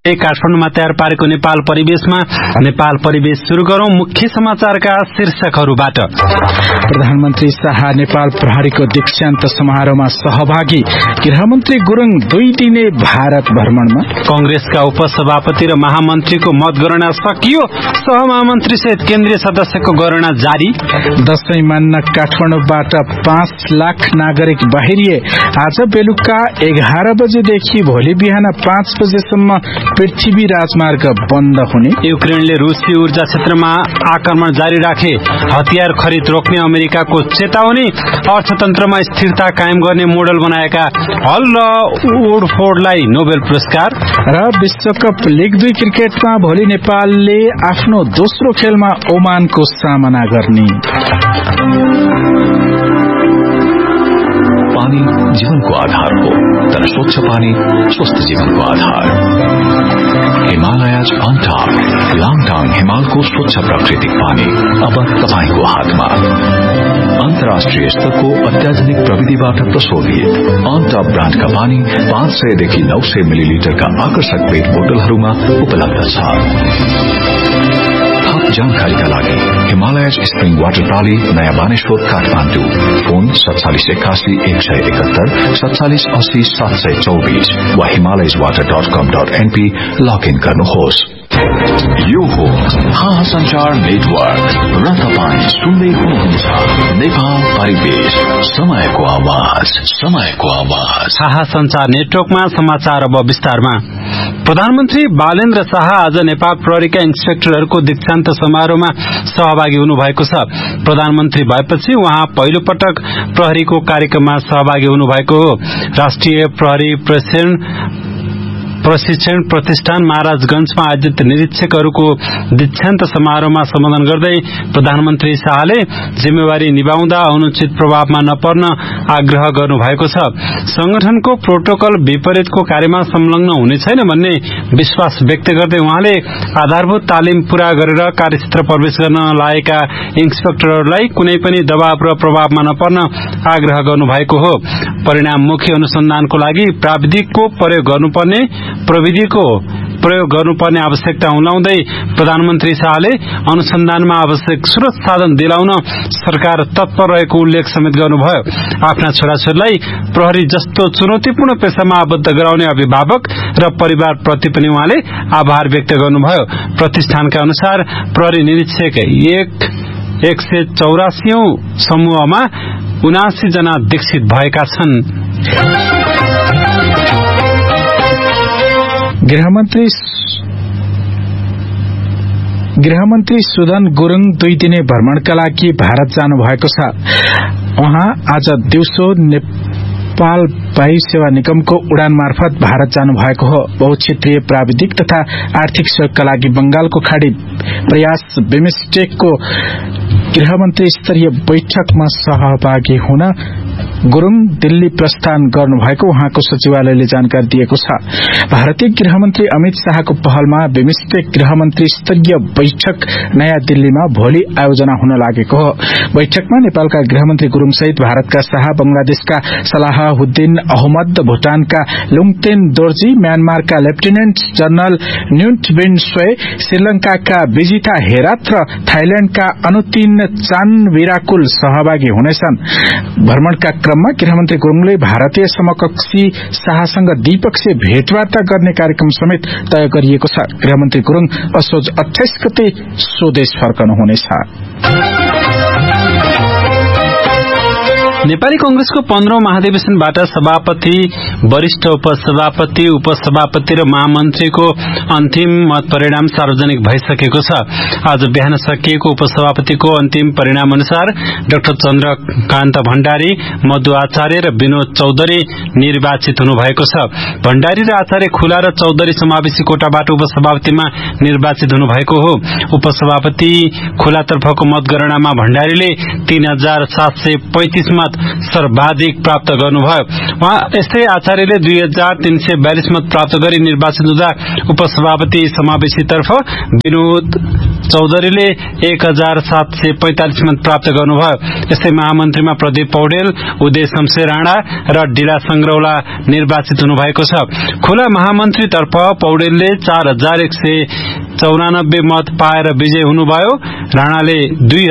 काठमाडौँमा तयार पारेको नेपाल परिवेशमा नेपाल परिवेश सुरु गरौं। मुख्य समाचारका शीर्षकहरूबाट। प्रधानमन्त्री शाह नेपाल प्रहरीको दीक्षान्त समारोहमा सहभागी। गृहमन्त्री गुरुङ 2 दिने भारत भ्रमणमा। कांग्रेसका उपसभापति र महामन्त्रीको मतगणना सकियो। सहमहामन्त्री सहित केन्द्रीय सदस्यको गणना जारी। दशैं मान्न काठमाडौँबाट 5 लाख नागरिक बाहिरिए। आज बेलुका 11 बजेदेखि भोलि बिहान 5 बजेसम्म पृथ्वी राजमार्ग बन्द हुने। युक्रेनले रूसी ऊर्जा क्षेत्रमा आक्रमण जारी राखे। हतियार खरिद रोक्ने अमेरिकाको चेतावनी। अर्थतन्त्रमा स्थिरता कायम गर्ने मोडल बनाएका हल र वुडफोर्डलाई नोबेल पुरस्कार। र विश्वकप लीग 2 क्रिकेटमा भोलि नेपालले आफ्नो दोस्रो खेलमा ओमानको सामना गर्ने। पानी जीवनको आधार हो, तर स्वच्छ पानी स्वस्थ जीवनको आधार। हिमालयज अनटॉप लाङटाङ हिमालको स्वच्छ प्राकृतिक पानी अब तपाईको हातमा। अन्तर्राष्ट्रिय स्तरको अत्याधुनिक प्रविधिबाट प्रशोधित अनटॉप ब्रान्डका पानी 500 देखि 900 मिलिलिटरका आकर्षक पेट बोतलहरूमा उपलब्ध छ। थप जानकारीका लागि हिमालयज स्प्रिङ वाटर प्रणाली नयाँ बानेश्वर काठमाडौँ। फोन 4781 171 4780 724 वा himalayaswater.com.np लगइन गर्नुहोस्। यो हो संचार नेटवर्क र तपाईं सुन्दै हुनुहुन्छ नेपाल परिवेश, समयको आवाज, समयको आवाज। संचार नेटवर्कमा समाचार अब विस्तारमा। प्रधानमन्त्री बालेन्द्र शाह आज नेपाल प्रहरीका इन्सपेक्टरहरूको दीक्षान्त समारोहमा सहभागी हुनुभएको छ। प्रधानमन्त्री भएपछि उहाँ पहिलो पटक प्रहरीको कार्यक्रममा सहभागी हुनुभएको हो। राष्ट्रिय प्रहरी प्रशिक्षण प्रतिष्ठान महाराजगंजमा आयोजित निरीक्षकहरूको दीक्षान्त समारोहमा सम्बोधन गर्दै प्रधानमन्त्री शाहले जिम्मेवारी निभाउँदा अनुचित प्रभावमा नपर्न आग्रह गर्नुभएको छ। संगठनको प्रोटोकल विपरीतको कार्यमा संलग्न हुने छैन भन्ने विश्वास व्यक्त गर्दै उहाँले आधारभूत तालिम पूरा गरेर कार्यक्षेत्र प्रवेश गर्न लागेका इन्सपेक्टरहरूलाई कुनै पनि दबाव र प्रभावमा नपर्न आग्रह गर्नुभएको हो। परिणाममुखी अनुसन्धानको लागि प्रविधिको प्रयोग गर्नुपर्ने आवश्यकता उलाउँदै प्रधानमन्त्री शाहले अनुसन्धानमा आवश्यक स्रोत साधन दिलाउन सरकार तत्पर रहेको उल्लेख समेत गर्नुभयो। आफ्ना छोराछोरीलाई प्रहरी जस्तो चुनौतीपूर्ण पेशामा आबद्ध गराउने अभिभावक र परिवार प्रति पनि उहाँले आभार व्यक्त गर्नुभयो। प्रतिष्ठानका अनुसार प्रहरी निरीक्षक 184औं समूहमा 79 जना दीक्षित भएका छन्। गृहमन्त्री सुदन गुरुङ 2 दिने भ्रमणका लागि भारत जानु भएको छ। उहाँ आज दिउँसो नेपाल वायु सेवा निगमको उडान मार्फत भारत जानु भएको हो। बहुक्षेत्रीय प्राविधिक तथा आर्थिक सहयोगका लागि बंगालको खाड़ी प्रयास बिमस्टेकको गृहमन्त्री स्तरीय बैठकमा सहभागी हुन गुरुङ दिल्ली प्रस्थान गर्नुभएको उहाँको सचिवालयले जानकारी दिएको छ। भारतीय गृहमन्त्री अमित शाहको पहलमा बिमस्टेक गृहमन्त्री स्तरीय बैठक नयाँ दिल्लीमा भोलि आयोजना हुन लागेको हो। बैठकमा नेपालका गृहमन्त्री गुरुङ सहित भारतका शाह, बंगलादेशका सलाहुद्दीन अहमद, भूटानका लुङतेन दोर्जी, म्यानमारका लेफ्टिनेन्ट जनरल न्युट बिन सोय, श्रीलंकाका विजिता हेरात र थाइल्याण्डका अनुतिन चान विराकुल सहभागी हुनेछन्। भ्रमणका क्रममा गृहमन्त्री गुरुङले भारतीय समकक्षी शाहसँग द्विपक्षीय भेटवार्ता गर्ने कार्यक्रम समेत तय गरिएको छ। गृहमन्त्री गुरुङ असोज 28 गते स्वदेश फर्कनुहुनेछ। नेपाली कांग्रेसको 15औं महाधिवेशनबाट सभापति, वरिष्ठ उपसभापति, उपसभापति र महामन्त्रीको अन्तिम मत परिणाम सार्वजनिक भइसकेको छ। आज बिहान सकिएको उपसभापतिको अन्तिम परिणाम अनुसार डाक्टर चन्द्रकान्त भण्डारी, मधु आचार्य र विनोद चौधरी निर्वाचित हुनुभएको छ। भण्डारी र आचार्य खुला र चौधरी समावेशी कोटाबाट उपसभापतिमा निर्वाचित हुनुभएको हो। उपसभापति खुलातर्फको मतगणनामा भण्डारीले 3735 मा मत सर्वाधिक प्राप्त गर्नुभयो। उहाँ यस्तै आचार्यले 2342 मत प्राप्त गरी निर्वाचित हुँदा उपसभापति समावेशीतर्फ विनोद चौधरीले 1745 मत प्राप्त गर्नुभयो। यस्तै महामन्त्रीमा प्रदीप पौडेल, उदय शमशेर राणा र डिला संग्रौला निर्वाचित हुनुभएको छ। खुला महामन्त्रीतर्फ पौडेलले 4194 मत पाएर विजय हुनुभयो। राणाले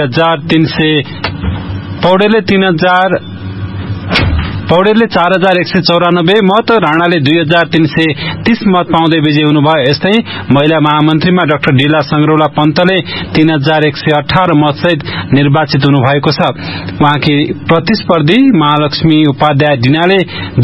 4194 मत, राणाले 2330 मत पाउँदै विजयी हुनुभयो। यस्तै महिला महामन्त्रीमा डाक्टर डिला संग्रौला पन्तले 3118 मत सहित निर्वाचित हुनुभएको छ। उहाँकी प्रतिस्पर्धी महालक्ष्मी उपाध्याय डिनाले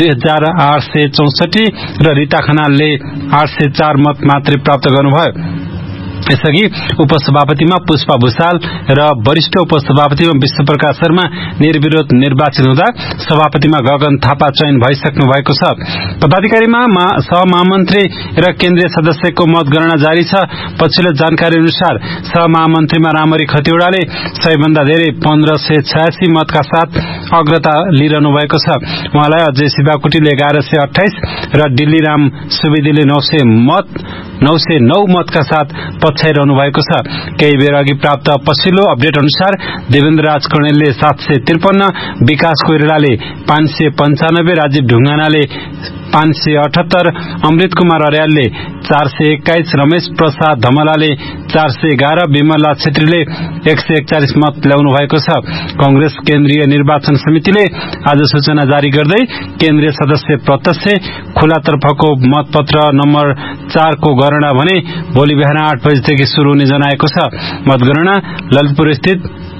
2864 र रीता खनालले 804 मत मात्रै प्राप्त गर्नुभयो। यसअघि उपसभापतिमा पुष्पा भूषाल र वरिष्ठ उपसभापतिमा विश्वप्रकाश शर्मा निर्विरोध निर्वाचित हुँदा सभापतिमा गगन थापा चयन भइसक्नु भएको छ। पदाधिकारीमा सहमहामन्त्री र केन्द्रीय सदस्यको मतगणना जारी छ। पछिल्लो जानकारी अनुसार सहमहामन्त्रीमा रामरी खतिवड़ाले 100 भन्दा धेरै 1586 मतका साथ अग्रता लिइरहनु भएको छ। उहाँलाई अजय शिवाकोटीले 1128 र दिल्लीराम सुवेदीले 909 मतका साथ पछ्याइरहनु भएको छ। केही बेर अघि प्राप्त पछिल्लो अपडेट अनुसार देवेन्द्र राज कणेलले 753, विकास कोइरालाले 595, राजीव ढुङ्गानाले 578, अमृत कुमार अर्यालले 421, रमेश प्रसाद धमलाले 411, विमला छेत्रीले 141 मत ल्याउनु भएको छ। कांग्रेस केन्द्रीय निर्वाचन समितिले आज सूचना जारी गर्दै केन्द्रीय सदस्य प्रत्यक्ष खुलातर्फको मतपत्र नम्बर 4 को गणना भने भोलि बिहान 8 बजेदेखि शुरू हुने जनाएको छ। मतगणना ललितपुर स्थित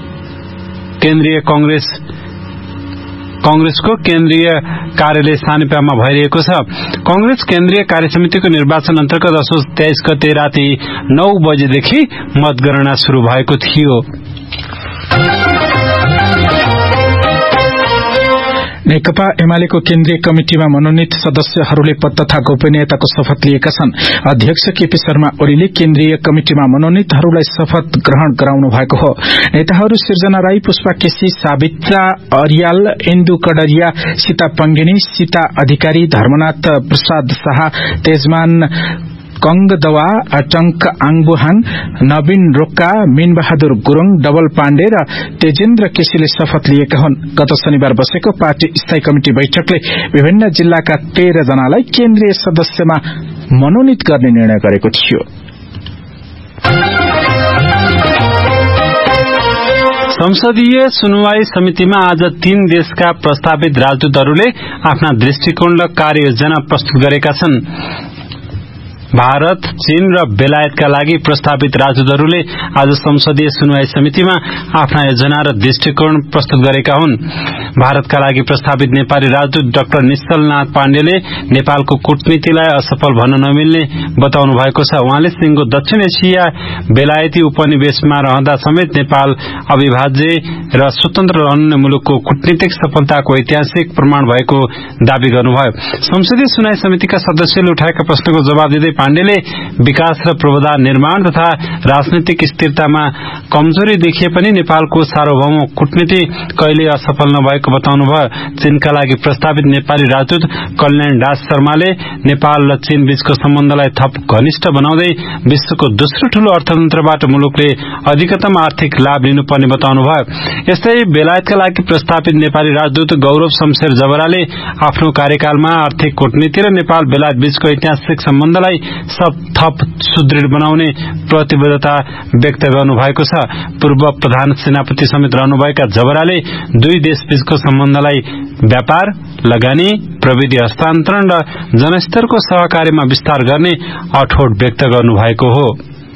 कांग्रेसको केन्द्रीय कार्यालय सानेपामा भइरहेको छ। कांग्रेस केन्द्रीय कार्यसमितिको निर्वाचन अन्तर्गत असोज 23 गते राति 9 बजेदेखि मतगणना शुरू भएको थियो। नेकपा एमालेको केन्द्रीय कमिटिमा मनोनित सदस्यहरूले पद तथा गोपनीयताको शपथ लिएका छन्। अध्यक्ष केपी शर्मा ओलीले केन्द्रीय कमिटिमा मनोनितहरूलाई शपथ ग्रहण गराउनु भएको हो। नेताहरू सिर्जना राई, पुष्पा केसी, सावित्रा अर्याल, इन्दु कड़रिया, सीता पंगिनी, सीता अधिकारी, धर्मनाथ प्रसाद शाह, तेजमान कंगदवा, टंक आङबुहान, नवीन रोक्का, मीन बहादुर गुरुङ, डबल पाण्डे र तेजेन्द्र केसीले शपथ लिएका हुन्। गत शनिबार बसेको पार्टी स्थायी कमिटि बैठकले विभिन्न जिल्लाका 13 जनालाई केन्द्रीय सदस्यमा मनोनित गर्ने निर्णय गरेको थियो। संसदीय सुनवाई समितिमा आज 3 देशका प्रस्तावित राजदूतहरूले आफ्ना दृष्टिकोण र कार्ययोजना प्रस्तुत गरेका छन्। भारत, चीन र बेलायतका लागि प्रस्तावित राजदूतहरूले आज संसदीय सुनवाई समितिमा आफ्ना योजना र दृष्टिकोण प्रस्तुत गरेका हुन्। भारतका लागि प्रस्तावित नेपाली राजदूत डाक्टर निश्चलनाथ पाण्डेले नेपालको कूटनीतिलाई असफल भन्न नमिल्ने बताउनु भएको छ। उहाँले सिंगो दक्षिण एशिया बेलायती उपनिवेशमा रहँदा समेत नेपाल अविभाज्य र स्वतन्त्र रहने मुलुकको कूटनीतिक सफलताको ऐतिहासिक प्रमाण भएको दावी गर्नुभयो। संसदीय सुनवाई समितिका सदस्यले उठाएका प्रश्नको जवाब दिँदै पाण्डेले विकास र पूर्वाधार निर्माण तथा राजनीतिक स्थिरतामा कमजोरी देखिए पनि नेपालको सार्वभौम कूटनीति कहिले असफल नभएको बताउनुभयो। चीनका लागि प्रस्तावित नेपाली राजदूत कल्याण दास शर्माले नेपाल र चीन बीचको सम्बन्धलाई थप घनिष्ठ बनाउँदै विश्वको दोस्रो ठूलो अर्थतन्त्रबाट मुलुकले अधिकतम आर्थिक लाभ लिनुपर्ने बताउनुभयो। यस्तै बेलायतका लागि प्रस्तावित नेपाली राजदूत गौरव शमशेर जबराले आफ्नो कार्यकालमा आर्थिक कूटनीति र नेपाल बेलायत बीचको ऐतिहासिक सम्बन्धलाई थप सुदृढ बनाउने प्रतिबद्धता व्यक्त गर्नु भएको छ। पूर्व प्रधान सेनापति समेत रहनुभएका जबराले दुई देशबीचको सम्बन्धलाई व्यापार, लगानी, प्रविधि हस्तान्तरण र जनस्तरको सहकार्यमा विस्तार गर्ने अठोट व्यक्त गर्नु भएको हो।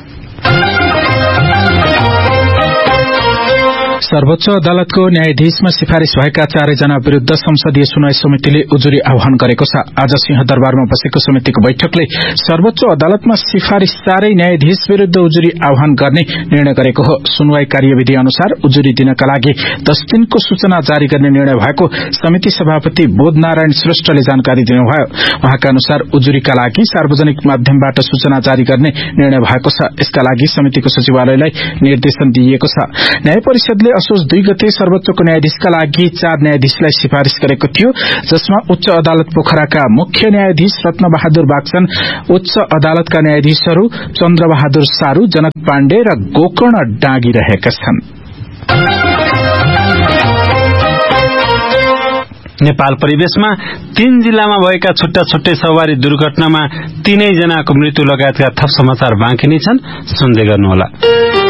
सर्वोच्च अदालतको न्यायाधीशमा सिफारिश भएका 4 जना विरूद्ध संसदीय सुनवाई समितिले उजुरी आह्वान गरेको छ। आज सिंहदरबारमा बसेको समितिको बैठकले सर्वोच्च अदालतमा सिफारिश 4 न्यायाधीश विरूद्ध उजुरी आह्वान गर्ने निर्णय गरेको हो। सुनवाई कार्यविधि अनुसार उजुरी दिनका लागि 10 दिनको सूचना जारी गर्ने निर्णय भएको समिति सभापति बोधनारायण श्रेष्ठले जानकारी दिनुभयो। उहाँका अनुसार उजुरीका लागि सार्वजनिक माध्यमबाट सूचना जारी गर्ने निर्णय भएको छ। यसका लागि समितिको सचिवालयलाई निर्देशन दिइएको छ। न्याय परिषदले अदालतले असोज 2 गते सर्वोच्चको न्यायाधीशका लागि 4 न्यायाधीशलाई सिफारिश गरेको थियो, जसमा उच्च अदालत पोखराका मुख्य न्यायाधीश रत्नबहादुर बागचन, उच्च अदालतका न्यायाधीशहरू चन्द्रबहादुर सारू, जनक पाण्डे र गोकर्ण डाँगी रहेका छन्। नेपाल परिवेशमा 3 जिल्लामा भएका छुट्टा छुट्टै सवारी दुर्घटनामा 3 जनाको मृत्यु लगायतका थप समाचार बाँकी नै छन्, सुन्दै गर्नुहोला।